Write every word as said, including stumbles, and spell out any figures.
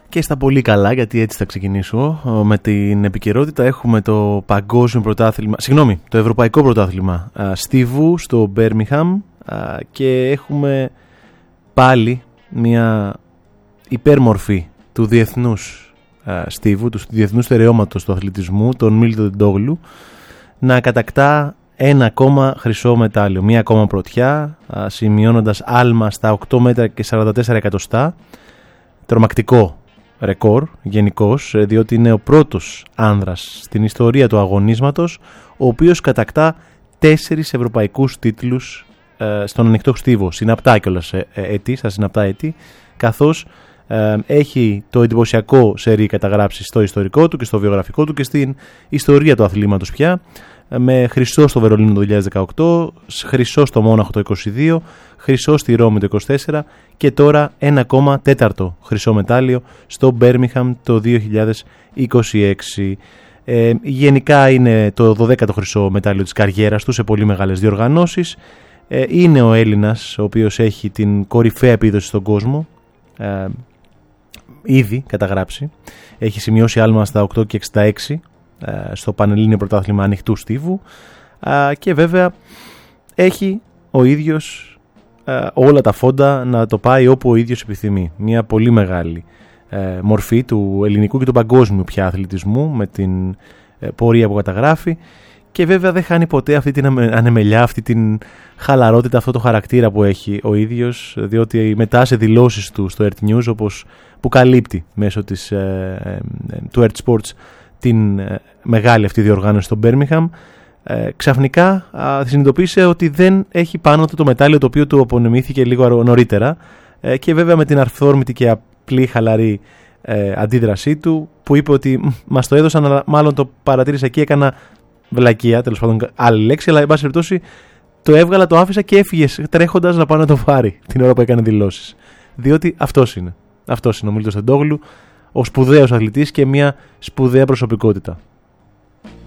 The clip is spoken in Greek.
Και στα πολύ καλά, γιατί έτσι θα ξεκινήσω με την επικαιρότητα. Έχουμε το παγκόσμιο πρωτάθλημα, συγγνώμη, το ευρωπαϊκό πρωτάθλημα στίβου στο Μπέρμιγχαμ και έχουμε πάλι μια υπέρμορφη του διεθνούς στίβου, του διεθνούς στερεώματος του αθλητισμού, τον Μίλτον Ντόγλου, να κατακτά ένα ακόμα χρυσό μετάλλιο, μία ακόμα πρωτιά, σημειώνοντας άλμα στα οκτώ μέτρα και σαράντα τέσσερα εκατοστά. Τρομακτικό ρεκόρ γενικώς, διότι είναι ο πρώτος άνδρας στην ιστορία του αγωνίσματος ο οποίος κατακτά τέσσερις ευρωπαϊκούς τίτλους ε, στον ανοιχτό στίβο, συναπτά κιόλας ε, ε, έτη, στα συναπτά έτη, καθώς ε, έχει το εντυπωσιακό σερί καταγράψει στο ιστορικό του και στο βιογραφικό του και στην ιστορία του αθλήματος πια, με χρυσό στο Βερολίνο το δύο χιλιάδες δεκαοκτώ, χρυσό στο Μόναχο το είκοσι δύο, χρυσό στη Ρώμη το είκοσι τέσσερα και τώρα ένα ακόμα τέταρτο χρυσό μετάλλιο στο Μπέρμιγχαμ το δύο χιλιάδες είκοσι έξι. Ε, γενικά είναι το δωδέκατο χρυσό μετάλλιο της καριέρας του σε πολύ μεγάλες διοργανώσεις. Ε, είναι ο Έλληνας ο οποίος έχει την κορυφαία επίδοση στον κόσμο, ε, ήδη καταγράψει. Έχει σημειώσει άλμα στα οκτώ και εξήντα έξι στο Πανελλήνιο Πρωτάθλημα Ανοιχτού Στίβου και βέβαια έχει ο ίδιος όλα τα φόντα να το πάει όπου ο ίδιος επιθυμεί. Μια πολύ μεγάλη μορφή του ελληνικού και του παγκόσμιου πια αθλητισμού με την πορεία που καταγράφει και βέβαια δεν χάνει ποτέ αυτή την ανεμελιά, αυτή την χαλαρότητα, αυτό το χαρακτήρα που έχει ο ίδιος, διότι μετά σε δηλώσεις του στο Earth News, όπως που καλύπτει μέσω της, ε, ε, του Earth Sports την ε, μεγάλη αυτή διοργάνωση στο Μπέρμιγχαμ, ε, ξαφνικά ε, συνειδητοποίησε ότι δεν έχει πάνω του το μετάλλιο το οποίο του απονεμήθηκε λίγο νωρίτερα ε, και βέβαια με την αρθόρμητη και απλή χαλαρή ε, αντίδρασή του που είπε ότι μας το έδωσαν, αλλά μάλλον το παρατήρησα εκεί, έκανα βλακεία, τέλος πάντων άλλη λέξη, αλλά εν πάση περιπτώσει το έβγαλα, το άφησα και έφυγε τρέχοντας να πάω να το πάρει την ώρα που έκανε δηλώσεις, διότι αυτός είναι αυτός είναι ο Μίλτον Ντόγλου, ο σπουδαίος αθλητής και μια σπουδαία προσωπικότητα.